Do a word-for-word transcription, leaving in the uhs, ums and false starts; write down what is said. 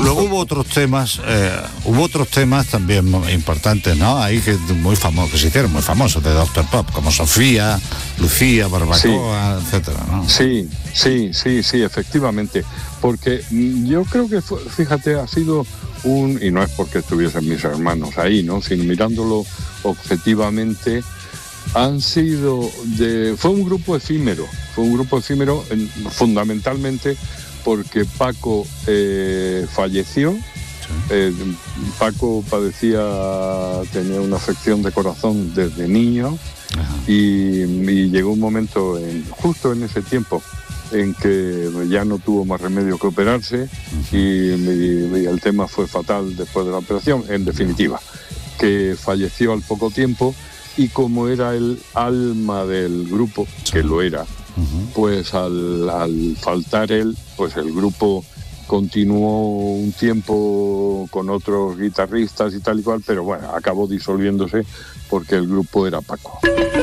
luego hubo otros temas, eh, hubo otros temas también importantes, ¿no? Ahí que muy famosos, que se hicieron muy famosos de Doctor Pop, como Sofía, Lucía, Barbacoa, sí, etcétera, ¿no? Sí, sí, sí, sí, efectivamente. Porque yo creo que, fue, fíjate, ha sido un, y no es porque estuviesen mis hermanos ahí, ¿no? Sino mirándolo objetivamente, han sido de, fue un grupo efímero, fue un grupo efímero en, fundamentalmente porque Paco eh, falleció. Sí. Eh, Paco padecía, tenía una afección de corazón desde niño. y, y llegó un momento, en, justo en ese tiempo, en que ya no tuvo más remedio que operarse. Uh-huh. y, y, y el tema fue fatal después de la operación, en definitiva, que falleció al poco tiempo, y como era el alma del grupo, sí, que lo era, uh-huh, pues al, al faltar él, pues el grupo continuó un tiempo con otros guitarristas y tal y cual, pero bueno, acabó disolviéndose porque el grupo era Paco.